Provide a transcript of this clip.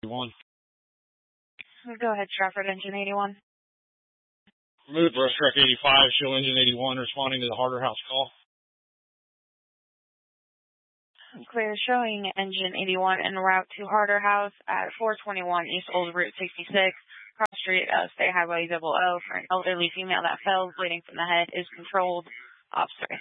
81. Go ahead, Stratford, engine 81. Move brush truck 85, show engine 81 responding to the Harder House call. Clear, showing engine 81 en route to Harder House at 421 East Old Route 66, cross street of State Highway 00 for an elderly female that fell bleeding from the head is controlled. Officer.